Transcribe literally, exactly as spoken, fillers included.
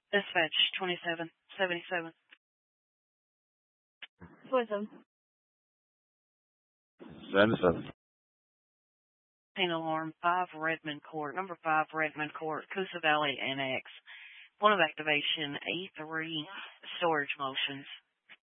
Dispatch twenty-seven seventy-seven. twenty-seven. seventy-seven. Pain alarm, five Redmond Court, number five Redmond Court, Coosa Valley Annex. One of activation, A three storage motions.